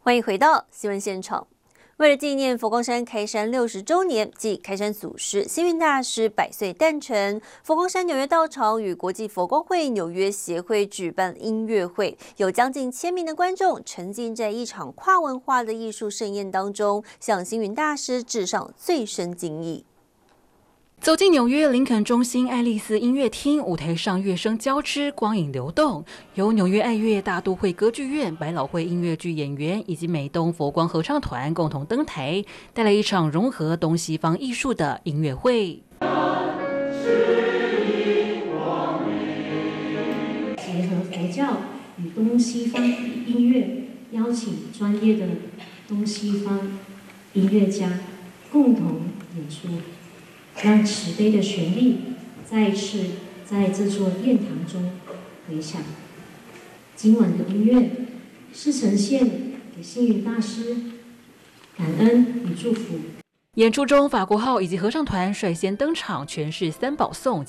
欢迎回到新闻现场。为了纪念佛光山开山60周年暨开山祖师星云大师100岁诞辰，佛光山纽约道场与国际佛光会纽约协会举办音乐会，有将近1000名的观众沉浸在一场跨文化的艺术盛宴当中，向星云大师致上最深敬意。 走进纽约林肯中心爱丽丝音乐厅，舞台上乐声交织，光影流动。由纽约爱乐大都会歌剧院、百老汇音乐剧演员以及美东佛光合唱团共同登台，带来一场融合东西方艺术的音乐会。 结合佛教与东西方音乐，邀请专业的东西方音乐家共同演出。让慈悲的旋律再一次在这座殿堂中回响。今晚的音乐是呈现给星云大师感恩与祝福。 演出中，法国号以及合唱团率先登场，诠释三宝颂。